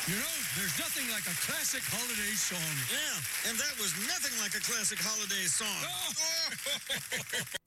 You know, there's nothing like a classic holiday song. Yeah, and that was nothing like a classic holiday song. Oh!